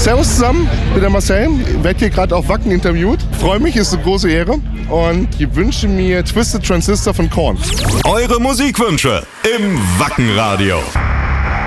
Servus zusammen, ich bin der Marcel, werde hier gerade auf Wacken interviewt. Freue mich, ist eine große Ehre und ich wünsche mir Twisted Transistor von Korn. Eure Musikwünsche im Wackenradio.